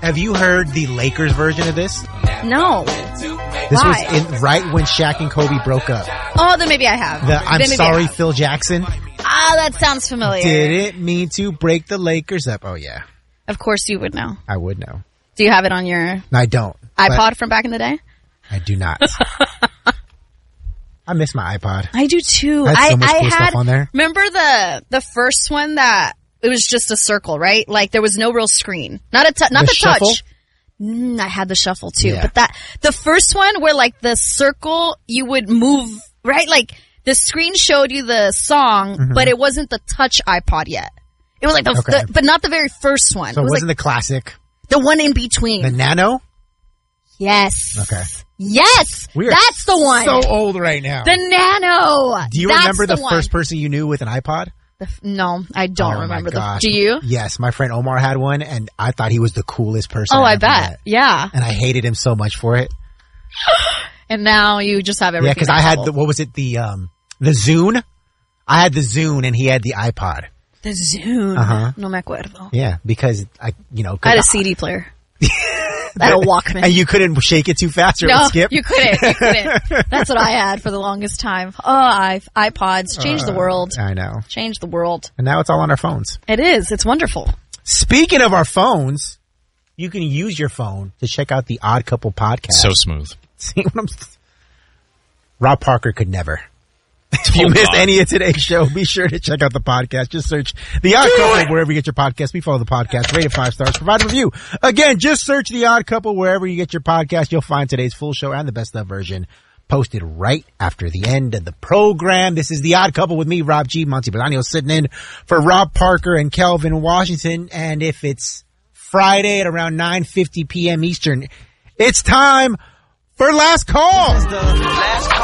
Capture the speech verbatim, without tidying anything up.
Have you heard the Lakers version of this? No. This Why? was in, right when Shaq and Kobe broke up. Oh, then maybe I have. The I'm Then maybe I sorry, have. Phil Jackson. Ah, that sounds familiar. Didn't mean to break the Lakers up. Oh, yeah. Of course you would know. I would know. Do you have it on your No, I don't. iPod from back in the day? I do not. I miss my iPod. I do too. I had so much I cool had, stuff on there. Remember the the first one that it was just a circle, right? Like there was no real screen, not a t- not The the, shuffle? touch. Mm, I had the shuffle too, Yeah. but that the first one where like the circle you would move, right? Like the screen showed you the song, Mm-hmm. but it wasn't the touch iPod yet. It was like the, Okay. the but not the very first one. So it it was wasn't like the classic. the one in between. The Nano? yes. Okay. Yes. We are That's the one. so old right now. the Nano. Do you That's remember the, one. first person you knew with an iPod? The f- No, I don't Oh, my remember the. gosh. Do you? Yes, my friend Omar had one, and I thought he was the coolest person. Oh, I ever bet. met. Yeah. And I hated him so much for it. And now you just have Yeah, everything. because I had the, available. what was it, the um the Zune? I had the Zune, and he had the iPod. the Zune. Uh-huh. No me acuerdo. Yeah, because I, you know, 'cause I had a I- C D player. I had a Walkman. and you couldn't shake it too fast or it no, would skip. you couldn't. You couldn't. That's what I had for the longest time. Oh, I, iPods changed the world. I know. Changed the world. And now it's all on our phones. It is. It's wonderful. Speaking of our phones, you can use your phone to check out the Odd Couple podcast. So smooth. See what I'm Rob Parker could never. If you Oh, missed God. any of today's show, be sure to check out the podcast. Just search The Odd Couple wherever you get your podcast. We follow the podcast. Rate it five stars. Provide a review. Again, just search The Odd Couple wherever you get your podcast. You'll find today's full show and the best of version posted right after the end of the program. This is The Odd Couple with me, Rob G. Monty Bolaño, sitting in for Rob Parker and Kelvin Washington. And if it's Friday at around nine fifty p.m. Eastern, it's time for Last Call. Last call.